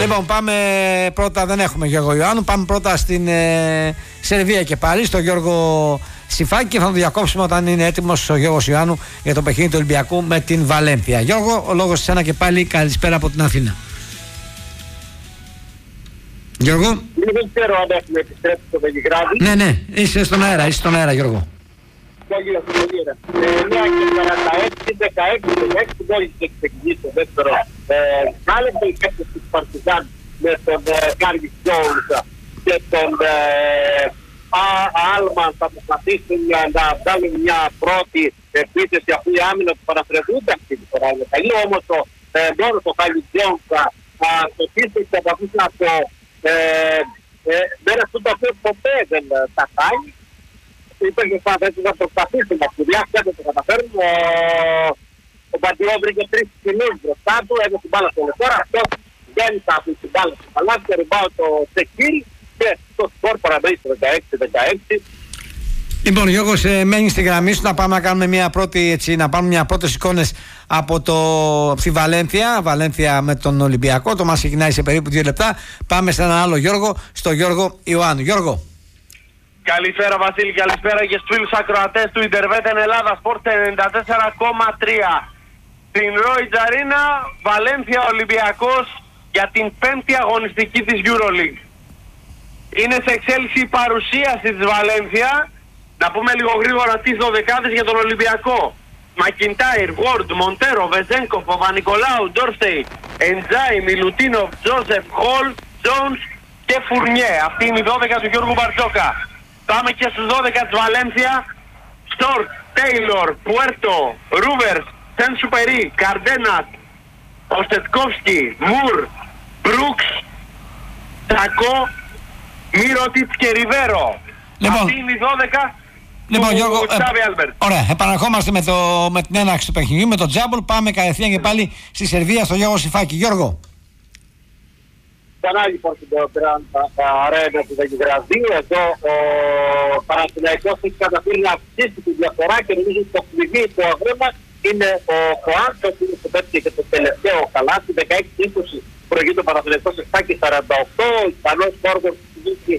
Λοιπόν, πάμε πρώτα, δεν έχουμε Γιώργο Ιωάννου, πάμε πρώτα στην Σερβία και πάλι, στο Γιώργο Σιφάκη, και θα τον διακόψουμε όταν είναι έτοιμος ο Γιώργος Ιωάννου για το παιχνίδι του Ολυμπιακού με την Βαλένθια. Γιώργο, ο λόγος σε σένα και πάλι, καλησπέρα από την Αθήνα. Γιώργο. Δεν ξέρω αν έχουμε επιστρέψει στο Βελιγράδι. Ναι, είσαι στον αέρα, Γιώργο. Μια και 46-16 μόλις και ξεκινήσει το δεύτερο κάλεπτο, οι παίκτες της Παρτιζάν με τον Κάρι Τζόουνς και τον Άλμαν θα προσπαθήσουν να βγάλουν μια πρώτη επίθεση, αφού η άμυνα του Παναθηναϊκού αυτή τη φορά είναι καλή, όμως μόνο το Κάρι Τζόουνς θα στοχίσει και θα προσπαθήσει να το μέρα αυτό το οποίο ποτέ δεν τα κάνει. Υπήρχε φαντάζομαι να προσπαθήσουν να σπουδιάσει, δεν το καταφέρουν. Ο Μπαντιό βρήκε 3 κοινούς μπροστά του, έδωσε την μπάλα στο Λεφόρα, αυτός βγαίνει τα από την μπάλα στο παλάτι και ρουμπάω το Τσεκίρι και το σκορ παραμένει στο 16-16. Λοιπόν, Γιώργο, μένει στη γραμμή σου να πάμε να κάνουμε να πάρουμε μια πρώτες εικόνες από τη Βαλένθια με τον Ολυμπιακό. Το μας ξεκινάει σε περίπου 2 λεπτά. Πάμε σε έναν άλλο Γιώργο, στο Γιώργο Ιωάννου. Γιώργο. Καλησπέρα Βασίλη, καλησπέρα και στους φίλους ακροατές του Ιντερβέτεν Ελλάδα Sport 94,3. Στην Lloyds Arena, Βαλένθια Ολυμπιακός για την 5η αγωνιστική της EuroLeague. Είναι σε εξέλιξη η παρουσίαση της Βαλένθια. Να πούμε λίγο γρήγορα τις 12 για τον Ολυμπιακό. Μακιντάιρ, Βόρντ, Μοντέρο, Βεζένκοφ, Παπα-Νικολάου, Ντόρσεϊ, Εντζάι, Μιλουτίνοφ, Τζόσεφ, Χολ, Τζόνς και Φουρνιέ. Αυτή είναι η 12 του Γιώργου Μπαρτζόκα. Πάμε και στους 12 της Βαλένθια. Στόρτ, Τέιλορ, Πουέρτο, Ρούβερς, Σεν Σουπερί, Καρντένας, Οστετκόφσκι, Μουρ, Μπρούξ, Τσακό, Μύρωτιτς και Ριβέρο. Αυτή είναι η 12 του Γιώργο, Τσάβι Άλμπερτ. Ωραία, επαναρχόμαστε με την έναρξη του παιχνιδιού, με τον Τζάμπολ. Πάμε κατευθείαν και πάλι στη Σερβία, στο Γιώργο Σιφάκη. Γιώργο. Ξανά λοιπόν στην αρένα του Βελιγραδίου, εδώ ο Παναθηναϊκός έχει καταφέρει να αυξήσει τη διαφορά και νομίζω ότι το κλειδί του αγώνα είναι ο Χωάντσο, που είναι πέτυχε και το τελευταίο καλάθι, 16-20 προηγείται ο Παναθηναϊκός 7-48, ο Ισπανός Μόργος έχει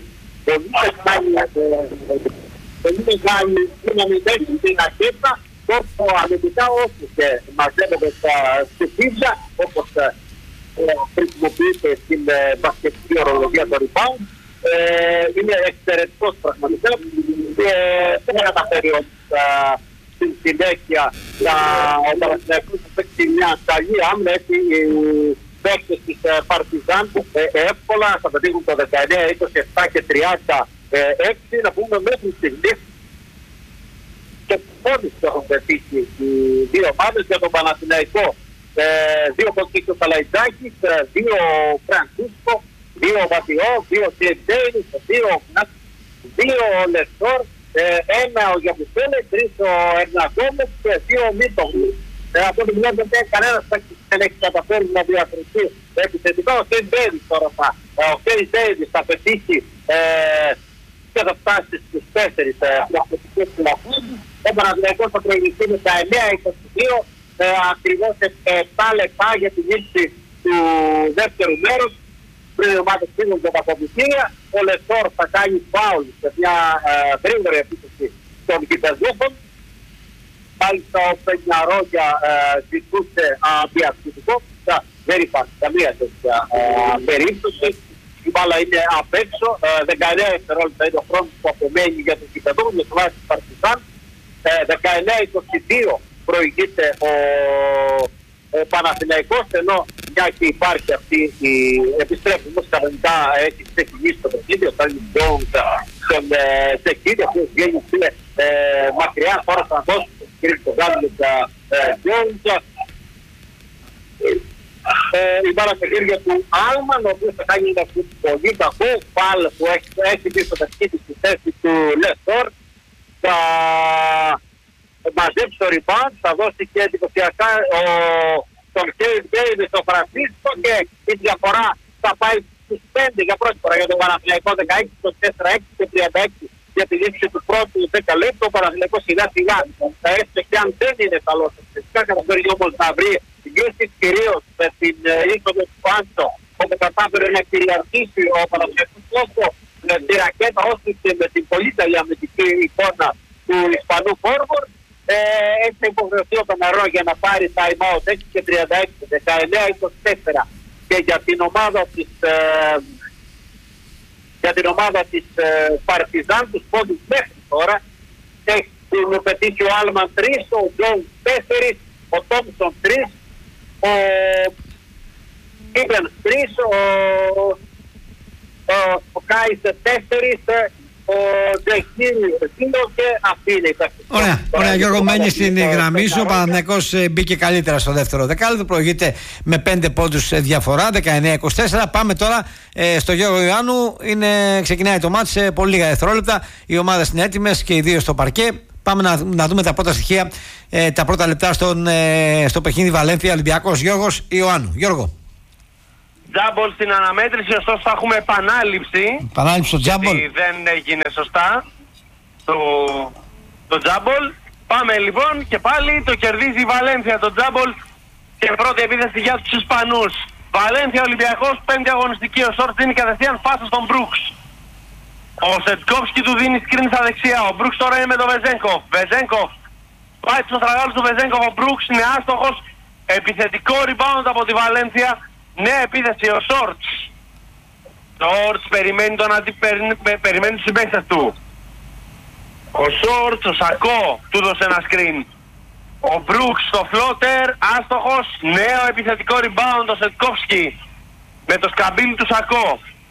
πολύ μεγάλη δύναμη μέσα στην αρχέτα, τόσο αμυντικά όσο και μαζεύονται στη φύζα, όπως χρησιμοποιείται στην μπασκετική ορολογία των rebound. Είναι εξαιρετικός πραγματικά και δεν καταφέρει στην συνέχεια ο Παναθηναϊκός να παίξει μια καλή άμυνα. Έτσι οι παίκτες της Παρτιζάν εύκολα θα πετύχουν το 19, 27 και 36. Να πούμε μέχρι στιγμής και μόλις έχουν πετύχει οι δύο ομάδες. Για τον Παναθηναϊκό 2 Κοντίκο Καλαϊτζάκης, 2 Φρανσίσκο, 2 Βατιό, 2 Τζέιμς, 2 Λεστόρ, 1 ο Γιαμπουσέλε, 3 ο Ερνακόμες και 2 Μίτογλου. Από ό,τι βλέπετε κανένας δεν έχει καταφέρει να διακριθεί επιθετικά. Ο Κέιν Ντέιβις θα πετύχει και θα φτάσει στους 4 διαφορετικές πλαφούς. Ο Παναθηναϊκός θα προηγηθεί με τα 9-22. Ακριβώς 7 λεπτά για την λήξη του δεύτερου μέρους. Πριν οι ομάδες φύγουν από τα κομπιστήρια, ο Λεστόρ θα κάνει φάουλ σε μια γρήγορη επίθεση των Κυπεζούχων. Μάλιστα ο Πενιαρόγια ζητούσε διαστητικό. Δεν υπάρχει καμία τέτοια περίπτωση. Η μπάλα είναι απ' έξω. 19 δευτερόλεπτα είναι ο χρόνος που απομένει για τους Κυπεζούχους με τουλάχιστον της Παρτιζάν. 19-22 προηγείται ο Παναθηναϊκός, ενώ μια και υπάρχει αυτή η επιστρέφη όμως κανονικά έχει ξεκινήσει το παιχνίδι, ο Τάνι Τζόουνς στον Τσεκίδη, ο οποίος βγαίνει μακριά, τώρα θα δώσει το σκρίπ το γάμιο Τζόουνς. Η μπάλα στα χέρια του Άλμαν, ο οποίος θα κάνει ένα πολύ κακό φάλ που έχει πει στο παιχνίδι στη θέση του Λεστόρ. Θα μαζέψει το rebound, θα δώσει και εντυπωσιακά τον Κέιν Ντέιβις στο Φρανσίσκο και η διαφορά θα πάει στους 5 για πρώτη φορά για τον Παναθηναϊκό, 16-24, 6-36 για τη λήξη του πρώτου 10 λεπτού. Ο Παναθηναϊκός σιγά σιγά θα έρθει και αν δεν είναι καλός φυσικά καταφέρει όμως να βρει λύσεις, κυρίως με την είσοδο του Πάντσο, ο όπου κατάφερε να κυριαρχήσει ο Παναθηναϊκός τόσο με τη ρακέτα όσο και με την πολύ διαμετρική εικόνα του Ισπανού forward. Έχει υποχρεωθεί ο Πεναρό για να πάρει time out 6 και 36, 19-24 και για την ομάδα της Παρτιζάν, τους πόντους μέχρι τώρα έχουν πετύχει ο Άλμαν 3, ο Τζον 4, ο Τόμψον 3, ο Κίμπενς 3, ο Κάισε 4, ο Τζεκίνη 2 και αυτή είναι η τακτική. Ωραία, Γιώργο, μένει στην γραμμή σου. Ο Παναθηναϊκός μπήκε καλύτερα στο δεύτερο δεκάλεπτο, προηγείται με 5 πόντους διαφορά, 19-24. Πάμε τώρα στο Γιώργο Ιωάννου. Ξεκινάει το μάτς σε πολύ λίγα δευτερόλεπτα. Οι ομάδες είναι έτοιμες και οι δύο στο παρκέ. Πάμε να δούμε τα πρώτα στοιχεία, τα πρώτα λεπτά στο παιχνίδι Βαλένθια Ολυμπιακός. Γιώργος Ιωάννου. Γιώργο. Τζάμπολ στην αναμέτρηση, ωστόσο θα έχουμε επανάληψη. Επανάληψη στο τζάμπολ. Δεν έγινε σωστά το τζάμπολ. Πάμε λοιπόν και πάλι το κερδίζει η Βαλένθια το τζάμπολ και πρώτη επίθεση για τους Ισπανούς. Βαλένθια Ολυμπιακός, 5η αγωνιστική. Ο Σόρτς δίνει κατευθείαν φάσα στον Μπρούξ. Ο Σετκόφσκι του δίνει screen στα δεξιά. Ο Μπρούξ τώρα είναι με τον Βεζένκοφ. Βεζένκοφ πάει στους τραγάλους του Βεζένκοφ. Ο Μπρούξ είναι άστοχος. Επιθετικό rebound από τη Βαλένθια. Νέα επίθεση ο Σόρτς. Σόρτς περιμένει τους συμπαίκτες του. Ο Σόρτς, ο Σακό του δώσε ένα screen. Ο Μπρούξ στο φλότερ, άστοχος. Νέο επιθετικό rebound ο Σετκόφσκι με το σκαμπίλι του Σακό.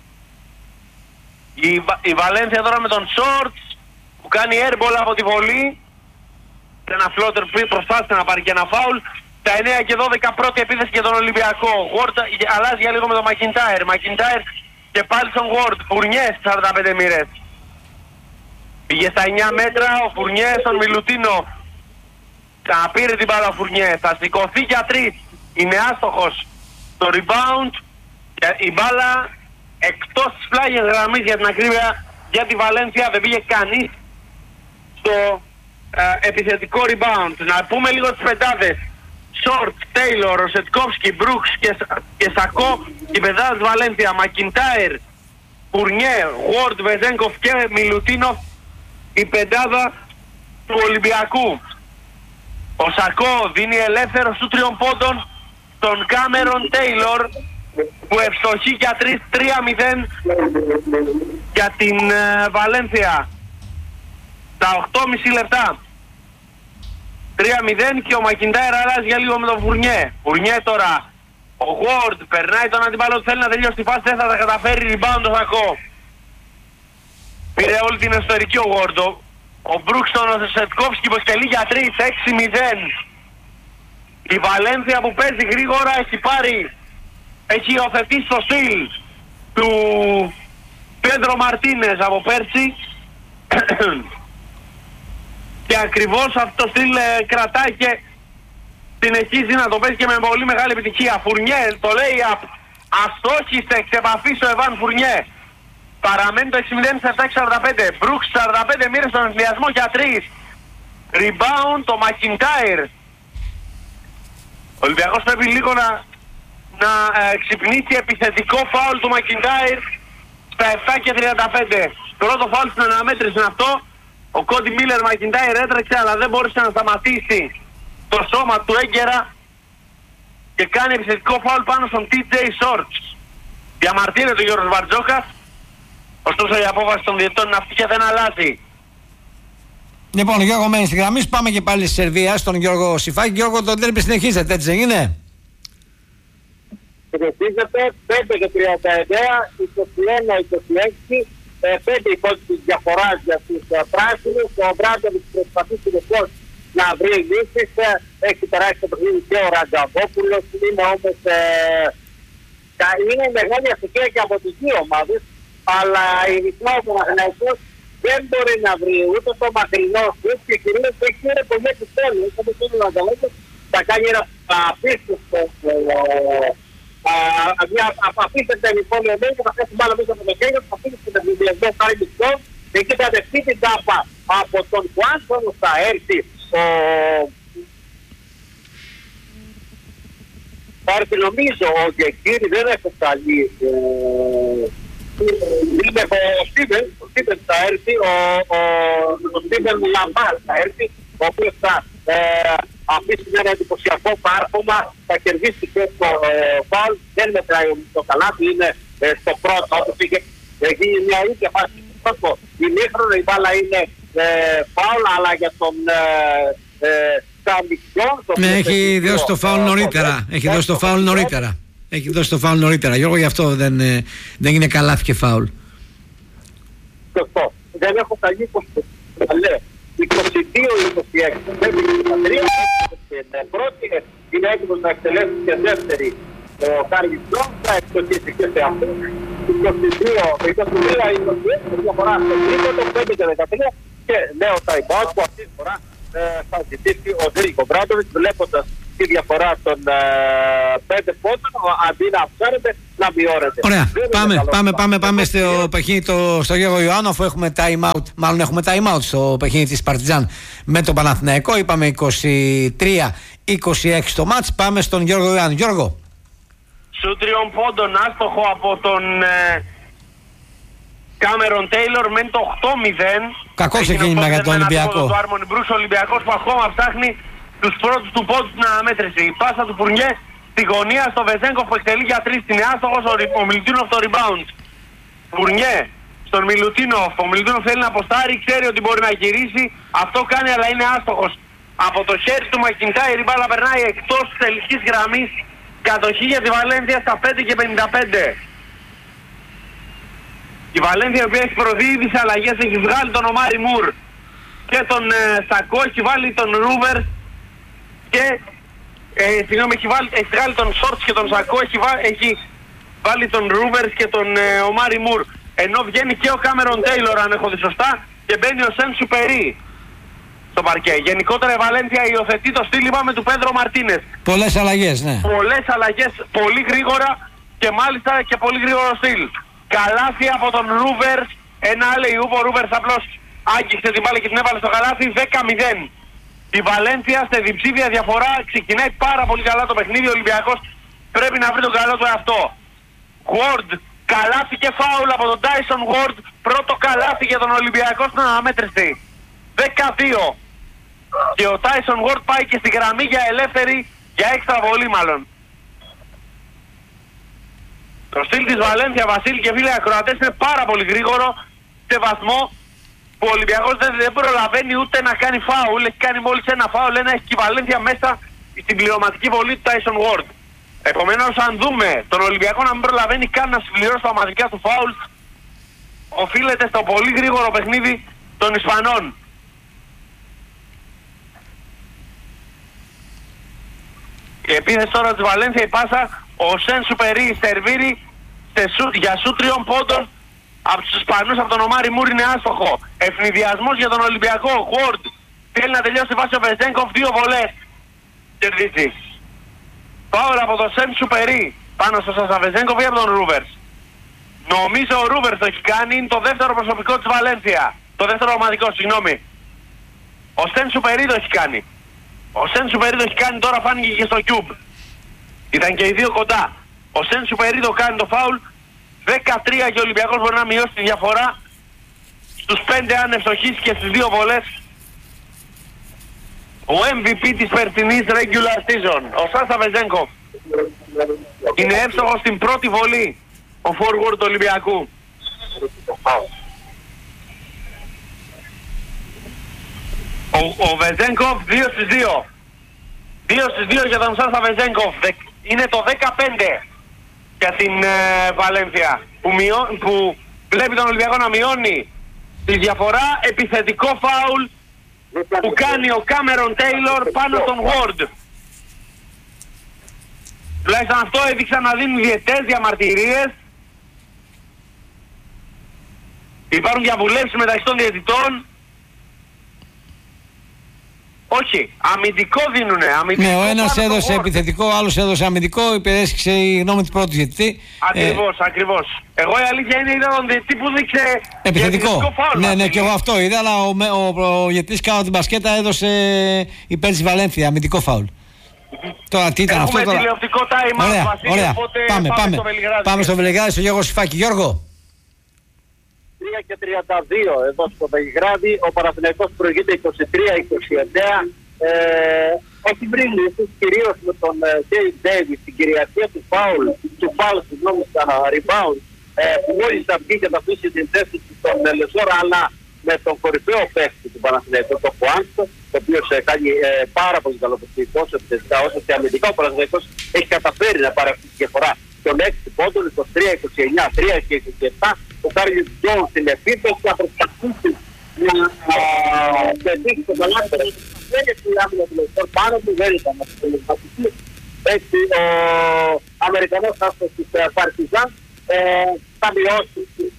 Η Βαλένθια τώρα με τον Σόρτς που κάνει airball από τη βολή. Ένα φλότερ που προσπάθησε να πάρει και ένα φάουλ. Τα 9 και 12 πρώτη επίθεση για τον Ολυμπιακό. Ward αλλάζει για λίγο με τον Μακιντάιρ. Μακιντάιρ και πάλι στον Ward. Φουρνιές 45 μοίρες. Πήγε στα 9 μέτρα ο Φουρνιές στον Μιλουτίνο. Πήρε την μπάλα ο Φουρνιές. Θα σηκωθεί για 3. Είναι άστοχος. Το rebound. Η μπάλα εκτός της πλάγιας γραμμής για την ακρίβεια για τη Βαλένθια. Δεν πήγε κανείς στο επιθετικό rebound. Να πούμε λίγο τις πεντάδες. Σόρτ, Τέιλορ, Ροσετκόφσκι, Μπρούξ και Σακό. Η πεντάδα της Βαλένθια. Μακιντάιρ, Φουρνιέ, Γουόρντ, Βεζένκοφ και Μιλουτίνο. Η πεντάδα του Ολυμπιακού. Ο Σακό δίνει ελεύθερο στους 3 πόντων τον Κάμερον Τέιλορ που ευστοχεί για 3-0 για την Βαλένθια. Τα 8,5 λεπτά. 3-0 και ο Μακιντάιρ αλλάζει για λίγο με τον Φουρνιέ. Φουρνιέ τώρα. Ο Γουόρντ περνάει τον αντίπαλο του, θέλει να τελειώσει τη φάση, δεν θα τα καταφέρει, rebound το Σακό. Πήρε όλη την εσωτερική ο Γουόρντ. Ο Μπρούξ τον Σετκόφσκι που σκελεί για 3, 6-0. Η Βαλένθια που παίζει γρήγορα έχει υιοθετήσει το στυλ του Πέντρο Μαρτίνες από πέρσι. Και ακριβώς αυτό το στυλ κρατάει και συνεχίζει να το παίζει και με πολύ μεγάλη επιτυχία. Φουρνιέ, το λέει αστόχησε εξ επαφής ο Εβάν Φουρνιέ. Παραμένει το 6-0 σε 7-45. Μπρούξ 45 μοίρες στον ενθουσιασμό για 3. Rebound το Μακιντάιρ. Ο Ολυμπιακός πρέπει λίγο να ξυπνήσει επιθετικό φάουλ του Μακιντάιρ στα 7 και 35. Πρώτο φάουλ στην αναμέτρηση είναι αυτό. Ο Κόντι Μίλερ Μακιντάιρ έτρεξε αλλά δεν μπόρεσε να σταματήσει το σώμα του έγκαιρα και κάνει επιθετικό φάουλ πάνω στον TJ Shorts. Διαμαρτύρεται ο Γιώργος Βαρτζόκας, ωστόσο η απόφαση των διαιτητών είναι αυτή και δεν αλλάζει. Λοιπόν, Γιώργο μένει στη γραμμή. Πάμε και πάλι στη Σερβία, στον Γιώργο Σιφάκη. Γιώργο, το ντέρμπι συνεχίζεται, έτσι δεν είναι? Συνεχίζεται 5 και 39, 21-26. 5 υπότιτλοι διαφοράς για τους πράσινους. Ο Μπράντοβιτς προσπαθεί συνεχώς να βρει λύσεις. Έχει περάσει το παιχνίδι και ο Ραντζαβόπουλος. Είναι όμως είναι μεγάλη αστοχία και από τις δύο ομάδες. Αλλά η ρυθμό του Παναθηναϊκός δεν μπορεί να βρει ούτε το μακρινό του και κυρίως έχει είναι πολύ επιστόλιο. Όπως είναι ο Ραντζαβόπουλος θα κάνει ένα απίστευτο μια απίστευτα εμφόλιωμένη και θα χάσει μπάλα μέσα από το χέρι, θα αφήσει τον ενδιασμό χάρη μισθό και εκεί θα δεχτεί την τάπα από τον Κουάντσον, θα έρθει Πάρτε νομίζω ότι εκείνοι δεν έχουν καλή. Είναι ο Στίβεν θα έρθει, ο Στίβεν Λαμπάρ θα έρθει, ο οποίος θα αφήσει ένα εντυπωσιακό πάρκομα, θα κερδίσει και το φάουλ. Δεν μετράει το καλάθι, είναι στο πρώτο, όπως είχε γίνει μια ίδια φάση. Ημίχρονο η μπάλα είναι φάουλ, αλλά για τον ναι, έχει δώσει το φάουλ νωρίτερα. Έχει δώσει το φάουλ νωρίτερα. Έχει δώσει το φάουλ νωρίτερα. Γιώργο, γι' αυτό δεν είναι καλάθι και φάουλ. Σωστό. Δεν έχω καλή 22-26. Δεν είναι πρώτη. Είναι έτοιμος να εκτελέσει και δεύτερη. Ο Κάρι Τζον θα εκτελέσει και σε αυτό. 22-23 διαφορά στο τρίτο, 5-13 και νέο time-out που αυτή τη φορά θα ζητήσει ο Ντρίκο Μπράντοβιτς, βλέποντας τη διαφορά των 5 πόντων, αντί να αυξάνεται, να μειώνεται. Ωραία, πάμε στο παιχνίδι στο Γιώργο Ιωάννου, αφού έχουμε time-out, μάλλον έχουμε time-out στο παιχνίδι της Παρτιζάν με τον Παναθηναϊκό. Είπαμε 23-26 το μάτς. Πάμε στον Γιώργο Ιωάννου. Γιώργο. Σου 3 πόντων άστοχο από τον Κάμερον Τέιλορ με το 8-0. Κακό ξεκίνημα για τον Ολυμπιακό. Ο Άρμον Μπρούς, ο Ολυμπιακός που ακόμα ψάχνει τους πρώτους του πόντους στην αναμέτρηση. Η πάσα του Φουρνιέ στη γωνία στο Βεζέγκοφ που εκτελεί για 3. Είναι άστοχος ο Μιλουτίνοφ το rebound. Φουρνιέ στον Μιλουτίνοφ. Ο Μιλουτίνοφ θέλει να αποστάρει, ξέρει ότι μπορεί να γυρίσει. Αυτό κάνει, αλλά είναι άστοχος. Από το χέρι του Μακιντάιρ η μπάλα περνάει εκτός της τελικής γραμμής. Κατοχή για τη Βαλένθια στα 5:55. Η Βαλένθια, η οποία έχει προδίδει τις αλλαγές, έχει βγάλει τον Ομάρι Μουρ και τον Σακό, έχει βάλει τον Ρούβερ και έχει βγάλει τον Σόρτς και τον Σακό, έχει βάλει τον Ρούβερ και τον Ομάρι Μουρ, ενώ βγαίνει και ο Κάμερον Τέιλορ, αν έχω δει σωστά, και μπαίνει ο Σεν Σουπερί στο παρκέ. Γενικότερα η Βαλένθια υιοθετεί το στυλ, είπαμε, του Πέντρο Μαρτίνες. Πολλές αλλαγές, ναι. Πολλές αλλαγές, πολύ γρήγορα και μάλιστα και πολύ γρήγορο στυλ. Καλάθι από τον Ρούβερς, ένα άλλο ο Ρούβερς απλώς άγγιξε την μπάλα και την έβαλε στο καλάθι. 10-0. Η Βαλένθια σε διψήφια διαφορά ξεκινάει πάρα πολύ καλά το παιχνίδι. Ο Ολυμπιακός πρέπει να βρει τον καλό του εαυτό. Ward, καλάθι και φάουλ από τον Tyson Ward. Πρώτο καλάθι για τον Ολυμπιακό στην αναμέτρηση. 12. Και ο Tyson Ward πάει και στη γραμμή για ελεύθερη, για έξτρα βολή μάλλον. Το στυλ της Βαλένθια, Βασίλη και φίλοι ακροατές, είναι πάρα πολύ γρήγορο, σε βαθμό που ο Ολυμπιακός δεν προλαβαίνει ούτε να κάνει φάουλ. Έχει κάνει μόλις ένα φάουλ, ένα έχει και η Βαλένθια μέσα στην πληρωματική βολή του Tyson Ward. Επομένως, αν δούμε τον Ολυμπιακό να μην προλαβαίνει καν να συμπληρώσει τα ομαδικά του φάουλ, οφείλεται στο πολύ γρήγορο παιχνίδι των Ισπανών. Η επίθεση τώρα της Βαλένθια, η πάσα, ο Σεν Σουπερί σερβίρει για σου 3 πόντων από τους Ισπανούς, από τον Ομάρι Μουρ, είναι άστοχο. Ευνηδιασμός για τον Ολυμπιακό. Γουόρντ θέλει να τελειώσει βάση ο Βεζέγκοφ, 2 βολές. Κερδίσει. Φάουλ από τον Σεν Σουπερί πάνω στο Σασαβεζέγκοφ ή από τον Ρούβερς. Νομίζω ο Ρούβερς το έχει κάνει, είναι το δεύτερο προσωπικό της Βαλένθια. Το δεύτερο ομαδικό, συγγνώμη. Ο Σεν Σουπερί το έχει κάνει. Ο Σεν Σουπερί το έχει κάνει, τώρα φάνηκε και στο Cube. Ήταν και οι δύο κοντά. Ο Σεν Σουπερί το κάνει το φάουλ. 13 και ο Ολυμπιακός μπορεί να μειώσει τη διαφορά στους 5 αν ευστοχίσει και στις 2 βολές. Ο MVP της περσινής regular season, ο Σάσα Βεζέγκοφ, είναι εύστοχος στην πρώτη βολή, ο forward του Ολυμπιακού. Ο Βεζέγκοφ 2 στις 2. 2 στις 2 για τον Σάσα Βεζέγκοφ. Είναι το 15 για την Βαλένθια που βλέπει τον Ολυμπιακό να μειώνει τη διαφορά. Επιθετικό φάουλ που κάνει ο Κάμερον Τέιλορ πάνω στον Ward. Τουλάχιστον αυτό έδειξαν να δίνουν διαιτές, διαμαρτυρίες. Υπάρχουν διαβουλεύσεις μεταξύ των διαιτητών. Όχι, αμυντικό δίνουνε. Αμυντικό, ναι, ο ένας έδωσε επιθετικό, ο άλλος έδωσε αμυντικό, υπερέσχισε η γνώμη του πρώτου διαιτητή. Ακριβώς, ακριβώς. Εγώ η αλήθεια είναι είδα τον διαιτητή που δείξε επιθετικό φάουλ. Ναι, και εγώ αυτό είδα, αλλά ο διαιτητής κάτω την μπασκέτα έδωσε υπέρ της Βαλένθια αμυντικό φάουλ. Τώρα τι ήταν αυτό? Έχουμε τηλεοπτικό time out, Βασίλη, ωραία. οπότε Πάμε στο Βελιγράδι. Πάμε στο Βελιγράδι, στο Γιώργο Σιφάκη. Γιώργο. 3-32 εδώ στο Βελιγράδι. Ο Παναθηναϊκός προηγείται 23-29. Έχει βρει λύσεις κυρίως με τον Τζέι Ντέιβις στην κυριαρχία του φάουλ, συγγνώμη, στα rebound, που μόλις θα βγει και θα αφήσει την θέση του στον Λεσόρα, αλλά με τον κορυφαίο παίκτη του Παναθηναϊκού, τον Χουάντσο, ο οποίος κάνει πάρα πολύ καλό παιχνίδι, όσο και αμυντικά. Ο Παναθηναϊκός έχει καταφέρει να πάρει αυτή τη διαφορά των 6 πόντων, το 3-29, 3-27. Ο Κάρλιος Τζόνς στην επίθεση θα προσπαθήσει να πετύχει το καλάθι. Δεν είναι η άμυνα του Λεσόρ πάνω του, δεν ήταν αυτοί. Έτσι ο Αμερικανός άστος της Παρτιζάν θα μειώσει τις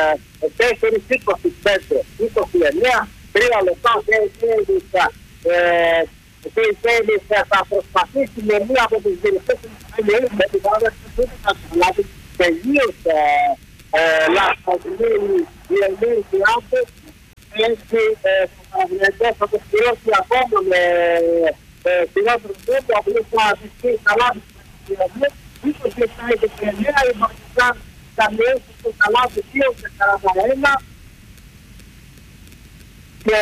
4-25-29, 3 λεπτά θα προσπαθήσει με μία από τις διευθύνσεις του NBA με την παράδοση του Κασαλάτη τελείως λαθασμένη η ενέργεια άνθρωπος. Έτσι θα το στηρώσει ακόμα με φιλότερο τρόπο, απλώς θα αφήσει καλά της κοινωνίας. Ίσως και θα έχει τρενέα, η Παρτιζάν θα μειώσει το Καλάθι 2-41 και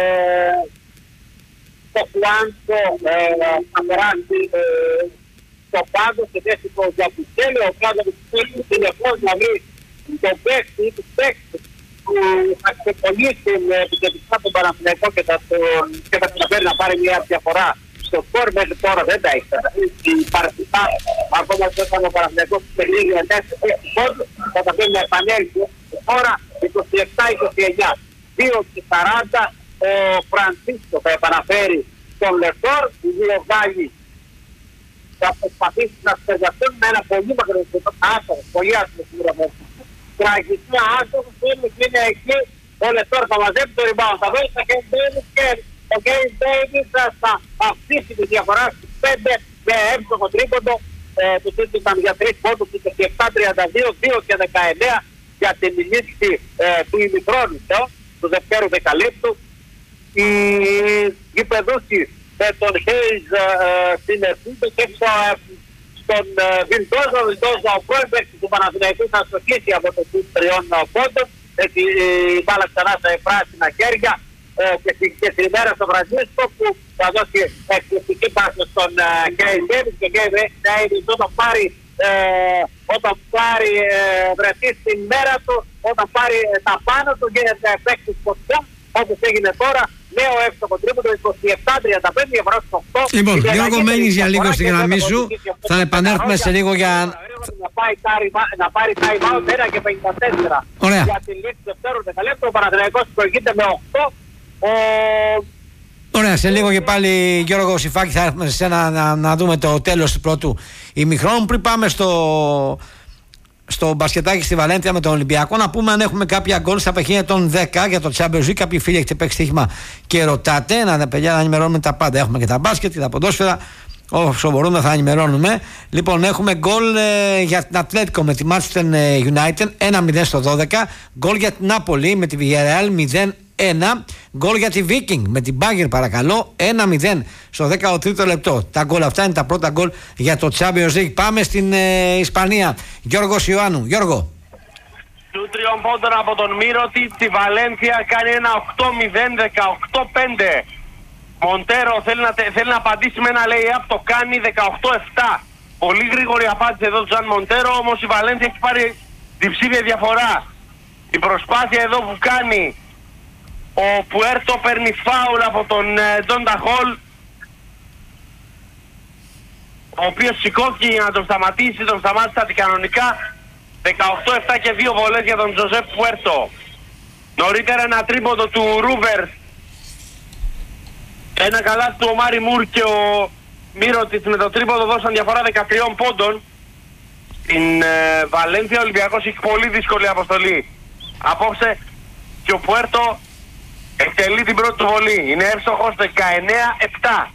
το Χουάντσο θα περάσει στο πάντο σε θέση του Γιαπουσέλη. Ο πάντος του θέλει συνεχώς να βρει τον παίκτη ή τους παίκτες που θα ξεκολλήσει επιθετικά τον Παναθηναϊκό και θα καταφέρει να πάρει μια διαφορά στο σκορ. Μέχρι τώρα δεν τα έχει καταφέρει. Η Παρτιζάν, ακόμα και όταν ο Παναθηναϊκός τελείει με 4 πόντους, θα καταφέρει να επανέλθει. Τώρα 27-29, 2-40. Ο Φρανσίσκο θα επαναφέρει τον Λεσόρ. Οι δύο Γάλλοι θα προσπαθήσουν να συνεργαστούν με ένα πολύ άσχημο, πολύ άσχημο σύγχρονο. Τραγικά άσχημο είναι εκεί. Ο Λεσόρ θα μαζέψει το rebound, θα δώσει στα Κέιν Ντέιβις και ο Κέιν Ντέιβις θα αυξήσει τη διαφορά στους 5 με εύστοχο τρίποντο. Του ήταν για 3 πόντους, 27-32, 2-19 για την λήξη του ημιχρόνου του δευτέρου δεκαλέπτου. Οι γηπεδούχοι με τον Χέιζ στην επίθεση και στον Βιλντόζα. Ο Βιλντόζα, ο πρώην παίκτης του Παναθηναϊκού, θα στοχίσει από το σουτ 3 πόντων. Έτσι η μπάλα ξανά στα πράσινα χέρια και στην ημέρα στο Φρανσίσκο που θα δώσει εκπληκτική πάση στον Κέιν Ντέιβις και Κέιν Ντέιβις όταν πάρει βρεθεί στην μέρα του, όταν πάρει τα πάνω του γίνεται παίκτης φωτιά, όπως έγινε τώρα, νέο εύστοχο τρίποντο 27-35, διαφορά στους 8. Λοιπόν, Γιώργο, μένεις για λίγο στη γραμμή σου, θα επανέλθουμε σε λίγο για... Να πάρει time out 1 και 54. Ωραία. Για τη λήξη του δευτέρου δεκαλέπτου, ο Παναθηναϊκός προηγείται με 8. Ωραία, σε λίγο και πάλι Γιώργο Σιφάκη θα έρθουμε σε σένα να δούμε το τέλος του πρώτου ημιχρόνου. Πριν πάμε στο μπασκετάκι στη Βαλένθια με τον Ολυμπιακό, να πούμε αν έχουμε κάποια γκολ στα παιχνίδια των 10 για το Champions League. Κάποιοι φίλοι έχετε παίξει στοίχημα και ρωτάτε, παιδιά, να ενημερώνουμε τα πάντα. Έχουμε και τα μπάσκετ και τα ποδόσφαιρα. Όσο μπορούμε θα ενημερώνουμε. Λοιπόν, έχουμε γκολ για την Ατλέτικο με τη Manchester United 1-0 στο 12. Γκολ για την Νάπολη με τη Villarreal 0-1. Γκολ για τη Viking με την Bayern, παρακαλώ, 1-0 στο 13ο λεπτό. Τα γκολ αυτά είναι τα πρώτα γκολ για το Champions League. Πάμε στην Ισπανία. Γιώργος Ιωάννου. Γιώργο. Του 3 πόντων από τον Μύρωτη, τη Βαλένθια κάνει ένα 8-0, 18-5. Μοντέρο θέλει να απαντήσει με ένα lay-up, το κάνει 18-7. Πολύ γρήγορη απάντηση εδώ του Ζαν Μοντέρο, όμως η Βαλένθια έχει πάρει διψήφια διαφορά. Η προσπάθεια εδώ που κάνει ο Πουέρτο παίρνει φάουλ από τον Τζόντα Χολ, ο οποίος σηκώθηκε για να τον σταματήσει, τον σταμάτησε αντικανονικά. 18-7 και 2 βολές για τον Τζοζέπ Πουέρτο. Νωρίτερα ένα τρίποντο του Ρούβερ, ένα καλάθι του Ομάρι Μουρ και ο Μύρωτης με το τρίποντο δώσαν διαφορά 13 πόντων. Στην Βαλένθια ο Ολυμπιακός έχει πολύ δύσκολη αποστολή απόψε και ο Πουέρτο εκτελεί την πρώτη του βολή. Είναι εύστοχος 19-7.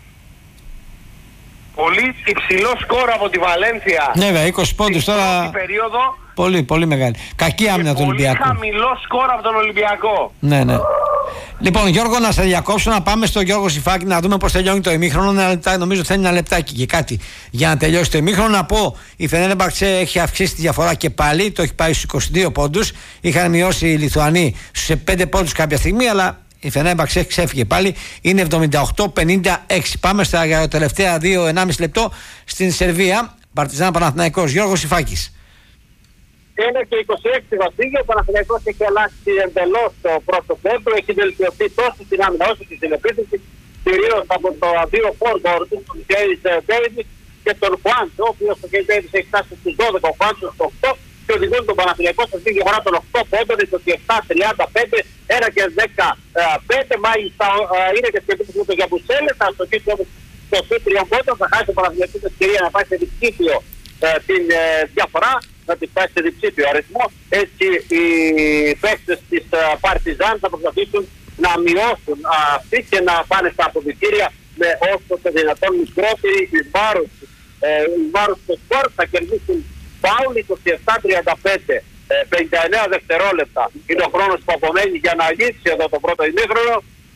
Πολύ υψηλό σκορ από τη Βαλένθια. Ναι, βέβαια, 20 πόντους τώρα. Περίοδο. Πολύ, πολύ μεγάλη. Κακή άμυνα του Ολυμπιακού. Πολύ χαμηλό σκορ από τον Ολυμπιακό. Ναι, ναι. Λοιπόν, Γιώργο, να σε διακόψω, να πάμε στο Γιώργο Σιφάκη να δούμε πώς τελειώνει το ημίχρονο. Νομίζω θέλει ένα λεπτάκι και κάτι για να τελειώσει το ημίχρονο. Να πω, η Φενέρμπαχτσε έχει αυξήσει τη διαφορά και πάλι, το έχει πάει στους 22 πόντους. Είχαν μειώσει οι Λιθουανοί στους 5 πόντους κάποια στιγμή, αλλά η Φενέρμπαχτσε ξέφυγε πάλι. Είναι 78-56. Πάμε στα τελευταία 2-1,5 λεπτό στην Σερβία. Παρτιζάν Παναθηναϊκός. Γιώργο Σιφάκης. Είναι και 26 Βασίλειο. Ο Παναθηναϊκός έχει αλλάξει εντελώς το πρώτο πόντο. Έχει βελτιωθεί τόσο στην άμυνα όσο και στην επίθεση. Κυρίως από το δύο φόρντορ του, τον Κέις Ντέιβις και τον Χουάντσο, ο οποίος ο Κέις Ντέιβις έχει φτάσει στους 12, ο Χουάντσο στους 8 και οδηγούν τον Παναθηναϊκό σε αυτή τη διαφορά των 8 πόντων, είναι 27-35, 1 και 15. Μάλιστα είναι και στην επίθεση με τον Γιαμπουσέλε. Θα στοχίσει όμως στο σουτ 3 πόντων. Θα χάσει ο Παναθηναϊκός την ευκαιρία να πάει σε διψήφιο την διαφορά, να τη φτάσει σε διψήφιο αριθμό. Έτσι οι παίκτες της Παρτιζάν θα προσπαθήσουν να μειώσουν αυτοί και να πάνε στα αποδυτήρια με όσο το δυνατόν μικρότερη εις βάρος του σκορ. Θα κερδίσουν φάουλ 27-35, 59 δευτερόλεπτα είναι ο χρόνος που απομένει για να λύσει εδώ το πρώτο ημίχρονο.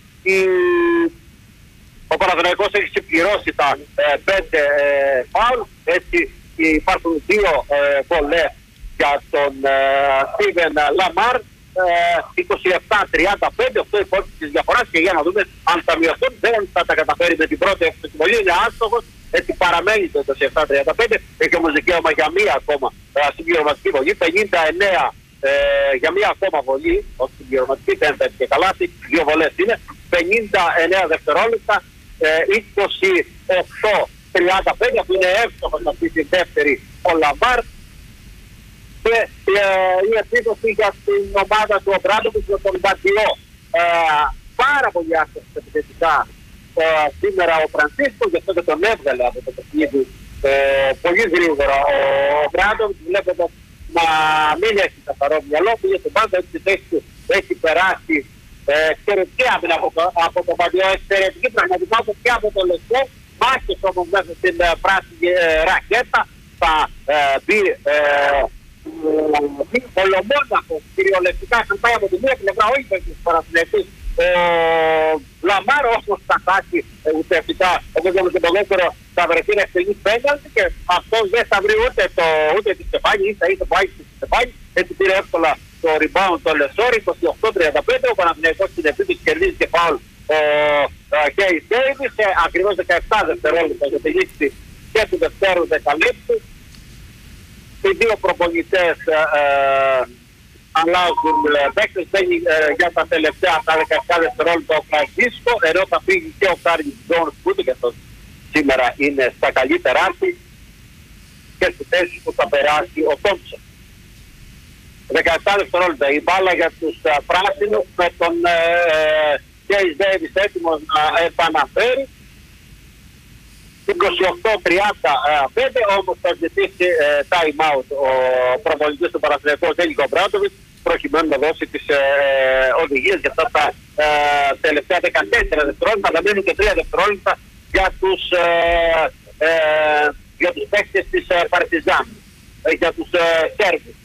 Ο Παναθηναϊκός έχει συμπληρώσει τα 5 φάουλ, έτσι υπάρχουν 2 βολές για τον Στίβεν Λαμάρ. 27-35, αυτό η πόρτη της διαφοράς, και για να δούμε αν θα μειωθούν. Δεν θα τα καταφέρει με την πρώτη εξωτερική, είναι άστοχος, έτσι παραμένει το 27-35. Έχει όμως δικαίωμα για μία ακόμα συμπληρωματική βολή, 59 για μία ακόμα βολή, όχι συμπληρωματική, δεν θα έχει και καλάθι, 2 βολές είναι, 59 δευτερόλεπτα, 28-35, που είναι εύστοχος αυτή τη δεύτερη ο Λαμάρ. Και η επίδοση για την ομάδα του Ομπράντοβιτς με τον Μπαντιό. Πάρα πολύ άσχετος επιθετικά σήμερα ο Φρανσίσκο, γι' αυτό και τον έβγαλε από το παιχνίδι πολύ γρήγορα ο Ομπράντοβιτς, βλέποντας να μην έχει καθαρό μυαλό του, γιατί πάντα έτσι θέση του έχει περάσει εξαιρετική άμυνα από τον Μπαντιό, εξαιρετική πραγματικά και από το Λεσό. Μάχες όμως μέσα στην πράσινη ρακέτα, θα μπει Ολομόναχος κυριολεκτικά, θα πάει από τη μία πλευρά, όχι παίκτης του Παναθηναϊκού. Ο Λαμάρ όμως θα χάσει ουσιαστικά, όπως λέμε και το δεύτερο, θα βρεθεί να εκτελεί πέναλτι και αυτός δεν θα βρει ούτε τη Στεφάνη, ίσα που άγγισε τη Στεφάνη. Έτσι πήρε εύκολα το rebound το Λεσόρ, 28-35. Ο Παναθηναϊκός στην επίθεση κερδίζει και φάουλ ο Κέις Ντέιβις, ακριβώς 17 δευτερόλεπτα για τη λήξη και του δευτέρου δεκαλέπτου. Οι 2 προπονητές αλλάζουν παίκτες, μπαίνει για τα τελευταία τα 17 δευτερόλεπτα ο Φρανσίσκο, ενώ θα φύγει και ο Κάρλις Τζόνς, που και αυτός σήμερα είναι στα καλύτερά του, και στη θέση που θα περάσει ο Τόμψον. 17 δευτερόλεπτα η μπάλα για τους πράσινους, με τον Κέις Ντέιβις έτοιμος να επαναφέρει. 28-35, όμως θα ζητήσει time out ο προπονητής του Παναθηναϊκού, ο Ντέλικο Μπράντοβιτς, προκειμένου να δώσει τις οδηγίες για αυτά τα τελευταία 14 δευτερόλεπτα. Θα μείνουν και 3 δευτερόλεπτα για τους παίκτες της Παρτιζάν, για τους Σέρβους.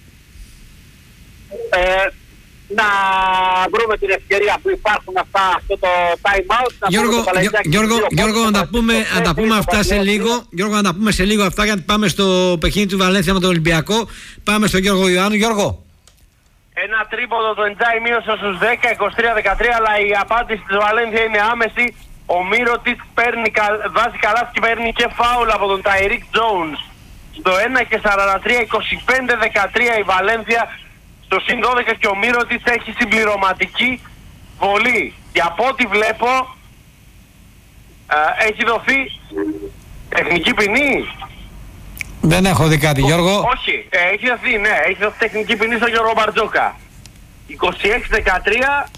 Να βρούμε την ευκαιρία που υπάρχουν αυτό το time out. Γιώργο, να τα πούμε αυτά σε λίγο. Γιώργο, να τα πούμε σε λίγο αυτά, γιατί πάμε στο παιχνίδι του Βαλένθια με τον Ολυμπιακό. Πάμε στον Γιώργο Ιωάννου. Γιώργο. Ένα τρίποδο το Εντζάι μείωσε στους 10, 23-13, αλλά η απάντηση της Βαλένθια είναι άμεση. Ο Μύρωτιτς βάζει καλά και παίρνει και φάουλ από τον Ταϊρίκ Τζόουνς. Στο 1 και 43, 25-13 η Βαλένθια. Στο συν 12 και ο Μύρωτιτς έχει συμπληρωματική βολή. Και από ό,τι βλέπω έχει δοθεί τεχνική ποινή. Δεν έχω δει κάτι, Γιώργο. Όχι, έχει δοθεί τεχνική ποινή στον Γιώργο Μπαρτζόκα. 26-13.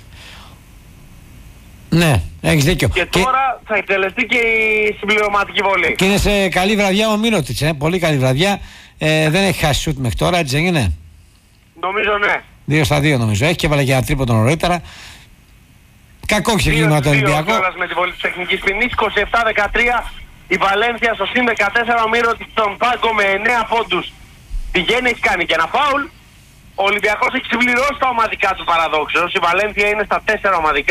Ναι, έχεις δίκιο. Και τώρα θα εκτελεστεί και η συμπληρωματική βολή. Και είναι σε καλή βραδιά ο Μύρωτιτς, πολύ καλή βραδιά. Δεν έχει χάσει σουτ μέχρι τώρα, έτσι δεν είναι? Νομίζω ναι. 2-2 νομίζω. Έχει και βάλε και ένα τρίποντο νωρίτερα. Κακό ξεκίνημα το Ολυμπιακό. Με τη βολή της τεχνικής ποινής. 27-13 η Βαλένθια στο συν 14. Ο Μύρωτιτς στον πάγκο με 9 πόντους. Πηγαίνει, έχει κάνει και ένα φάουλ. Ο Ολυμπιακός έχει συμπληρώσει τα ομαδικά του παραδόξεως. Η Βαλένθια είναι στα 4 ομαδικά.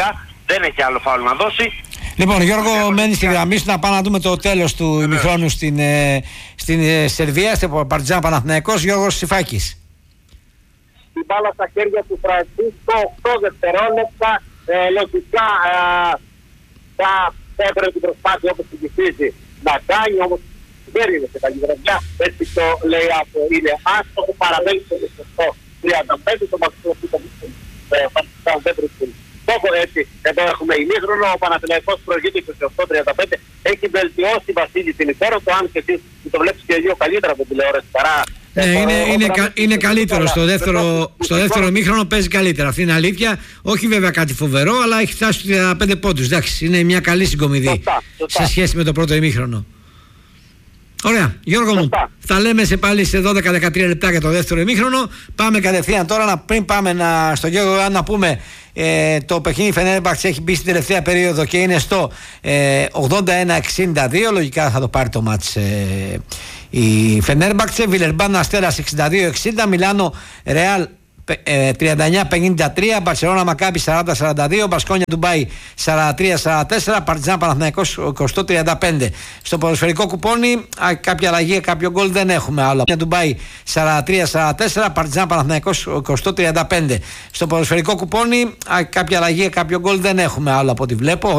δεν έχει άλλο φάουλ να δώσει. Λοιπόν, Γιώργο, μένει στη γραμμή σου να πάμε να δούμε το τέλος του ημιχρόνου στην Σερβία, στην Παρτιζάν Παναθηναϊκός. Γιώργος Σιφάκης. Την μπάλα στα χέρια του Φρανσίσκο, 8 δευτερόλεπτα. Λογικά θα έπαιρνε την προσπάθεια όπως συνηθίζει να κάνει, όμως δεν είναι σε καλή βραδιά. Έτσι το λέει αυτό, είναι άστοχο, παραμένει στο 35, το μαθητικό που δεν βρίσκουν. Έτσι, εδώ έχουμε ημίχρονο, ο Παναθηναϊκός προηγείται 28-35, έχει βελτιώσει Βασίλη την εικόνα του, αν και εσύ το βλέπεις και λίγο καλύτερα από την τηλεόραση παρά. Είναι καλύτερο. Στο δεύτερο ημίχρονο παίζει καλύτερα. Αυτή είναι αλήθεια. Όχι βέβαια κάτι φοβερό, αλλά έχει φτάσει στους 35 πόντους. Εντάξει, είναι μια καλή συγκομιδή σε σχέση με το πρώτο ημίχρονο. Ωραία, Γιώργο μου, θα λέμε σε πάλι σε 12-13 λεπτά για το δεύτερο ημίχρονο. Πάμε κατευθείαν τώρα, πριν πάμε στον Γιώργο να πούμε το παιχνίδι Φενέρμπαχτσε έχει μπει στην τελευταία περίοδο και είναι στο 81-62. Λογικά θα το πάρει το μάτς η Φενέρμπαχτσε. Βιλερμπάν Αστέρας 62-60. Μιλάνο Ρεάλ 39-53, Μπαρσελόνα Μακάμπι 40-42, Μπασκόνια Ντουμπάι 43-44, Παρτιζάν Παναθηναϊκός 28-35. Στο ποδοσφαιρικό κουπόνι κάποια αλλαγή, κάποιο γκολ δεν έχουμε άλλο. Ντουμπάι 43-44, Παρτιζάν Παναθηναϊκός 28-35. Στο ποδοσφαιρικό κουπόνι κάποια αλλαγή, κάποιο γκολ δεν έχουμε άλλο από ό,τι βλέπω.